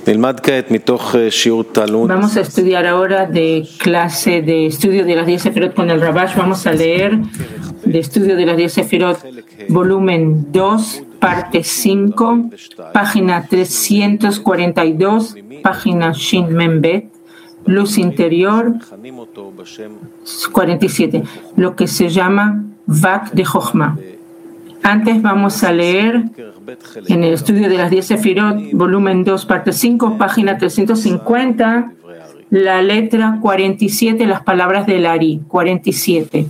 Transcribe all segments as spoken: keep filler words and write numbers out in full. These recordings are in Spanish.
Vamos a estudiar ahora de clase de estudio de las diez Sefirot con el Rabash. Vamos a leer de estudio de las diez Sefirot, volumen dos, parte cinco, página trescientos cuarenta y dos, página Shin Membet, luz interior cuarenta y siete, lo que se llama Vak de Jochma. Antes vamos a leer en el estudio de las diez Sefirot, volumen dos, parte cinco, página trescientos cincuenta, la letra cuarenta y siete, las palabras del Ari, cuarenta y siete.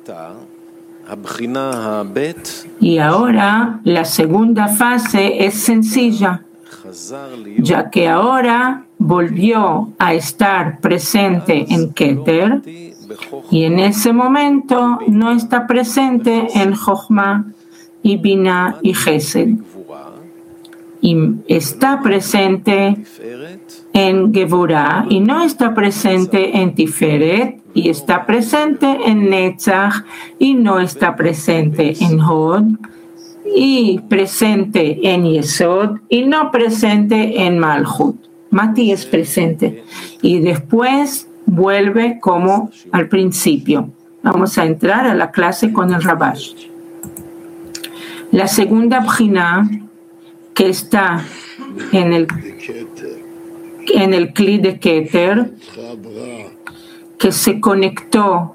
Y ahora la segunda fase es sencilla, ya que ahora volvió a estar presente en Keter y en ese momento no está presente en Jochma y Binah y Gesed, y está presente en Gevurah y no está presente en Tiferet, y está presente en Netzach y no está presente en Hod, y presente en Yesod y no presente en Malchut. Mati es presente y después vuelve como al principio. Vamos a entrar a la clase con el Rabash. La segunda bjina que está en el en el Kli de Keter, que se conectó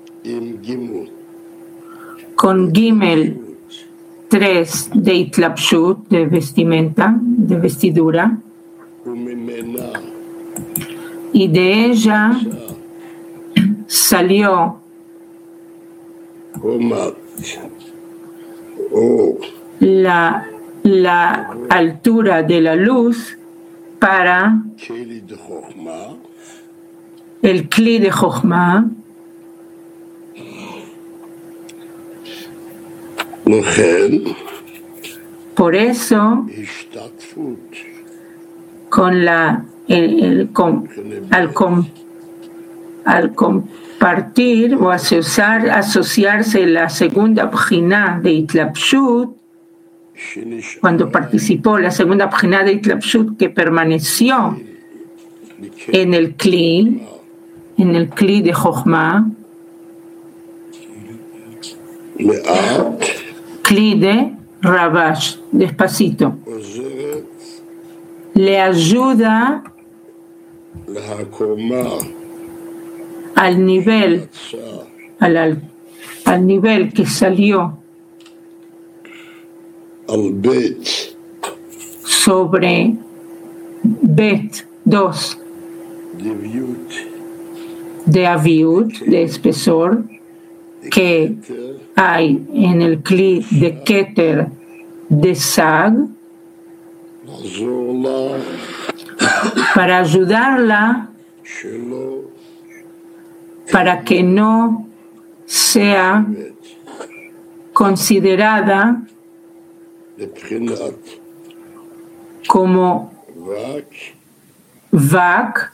con Gimel tres de Itlapshut, de vestimenta, de vestidura, y de ella salió la, la altura de la luz para el Kli de Jochma. Por eso, con la el, el, con, al, com, al compartir o asociar, asociarse la segunda bjina de Itlapshut, cuando participó la segunda bjina de Itlapshut que permaneció en el Kli, en el Kli de Jochma, Kli de Rabash, despacito, le ayuda al nivel, al, al nivel que salió sobre Bet dos de Aviut, de espesor, que hay en el Kli de Keter de Sag, para ayudarla para que no sea considerada como Vak,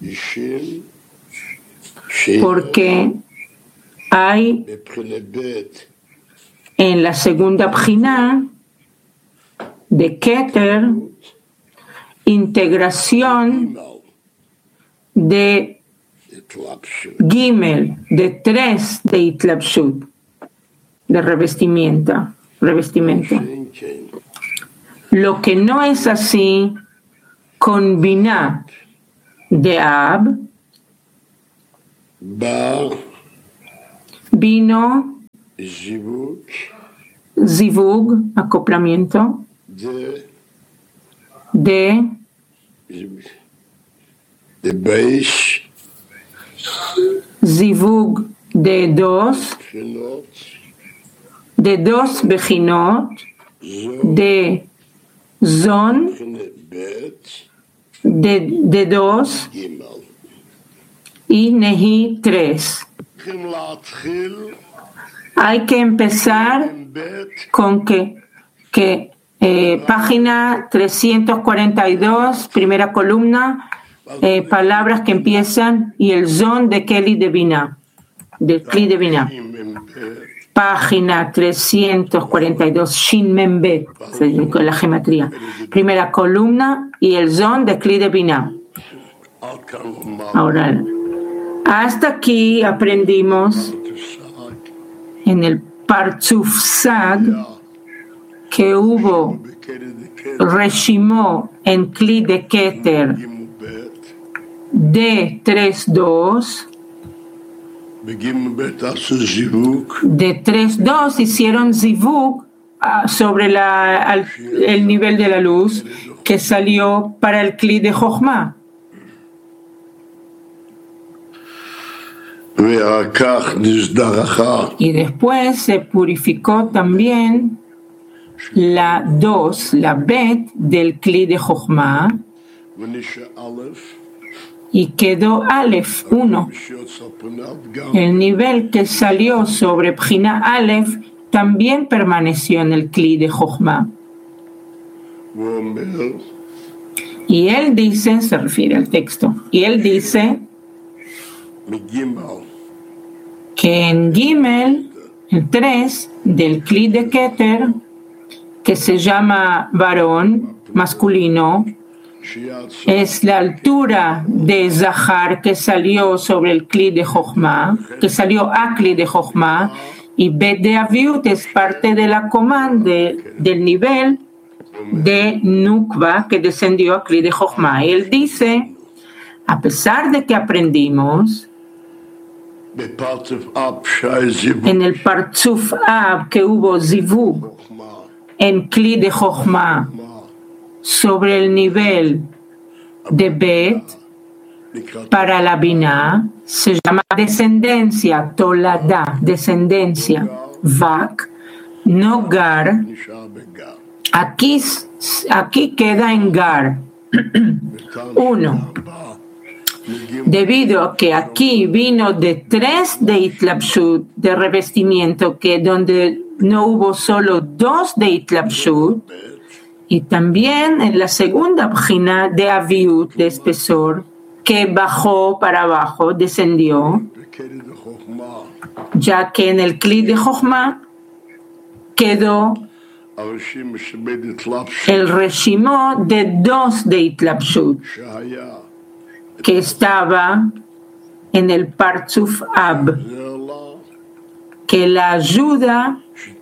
porque hay en la segunda bjina de Keter integración de Gimel, de tres de Itlapshut, de revestimiento, revestimento. Lo que no es así con Binah de Ab, vino Zivug, acoplamiento, de Zivug de dos, de dos bejinot, de Zon, de, de dos, y Nehi tres. Hay que empezar con que, que eh, página trescientos cuarenta y dos, primera columna, eh, palabras que empiezan y el zon de Kli de Binah, del Kli de Binah. página trescientos cuarenta y dos, Shin Mem Bet, con la gematría. Primera columna y el zon de Kli de Binah. Ahora, hasta aquí aprendimos en el Partzuf Sag que hubo Reshimó en Kli de Keter de tres dos. De tres dos hicieron zivuk sobre la, al, el nivel de la luz que salió para el Kli de Jochma. Y después se purificó también la dos, la bet del Kli de Jochma, y quedó Aleph uno. El nivel que salió sobre Bjina Aleph también permaneció en el Kli de Jochma. Y él dice, se refiere al texto, y él dice que en Gimel, el tres, del Kli de Keter, que se llama varón, masculino, es la altura de Zahar que salió sobre el Kli de Jochma, que salió a Kli de Jochma, y Bet de Aviut es parte de la comanda de, del nivel de Nukva que descendió a Kli de Jochma. Él dice, a pesar de que aprendimos en el Partzuf Ab que hubo Zivu en Kli de Jochma sobre el nivel de Bet para la Binah, se llama descendencia, Tolada, descendencia, Vak, no Gar, aquí, aquí queda en Gar. Uno, debido a que aquí vino de tres de Itlapshut, de revestimiento, que donde no hubo solo dos de Itlapshut, y también en la segunda página de Aviut, de espesor, que bajó para abajo, descendió, ya que en el Kli de Jochma quedó el reshimó de dos de Itlapshut, que estaba en el Partzuf Ab, que la ayuda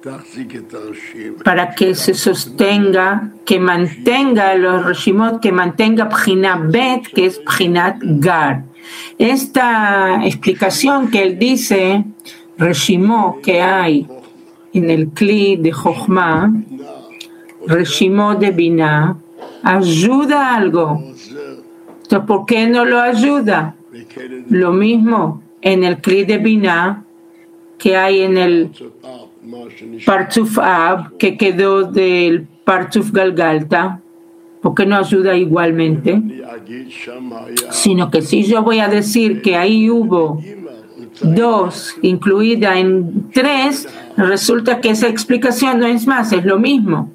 para que se sostenga, que mantenga los reshimot, que mantenga Bjina Bet, que es Bjinat Gar. Esta explicación que él dice, reshimot que hay en el Kli de Jochma, reshimot de Binah, ayuda algo. Entonces, ¿por qué no lo ayuda? Lo mismo en el Kli de Binah que hay en el Partzuf Ab, que quedó del Partzuf Galgalta, ¿por qué no ayuda igualmente? Sino que si yo voy a decir que ahí hubo dos incluida en tres, resulta que esa explicación no es más, es lo mismo.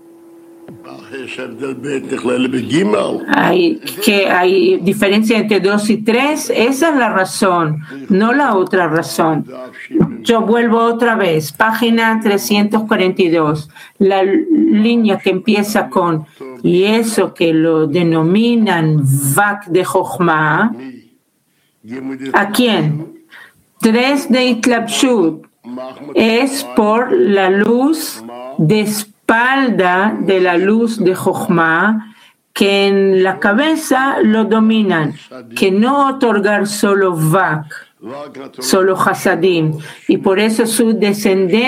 Hay, que hay diferencia entre dos y tres, esa es la razón, no la otra razón. Yo vuelvo otra vez, página trescientos cuarenta y dos, la línea que empieza con y eso que lo denominan Vak de Jochma. ¿A quién? Tres de Itlapshut es por la luz de espalda de la luz de Jochma, que en la cabeza lo dominan, que no otorgar solo Vak, solo Hasadim, y por eso su descendencia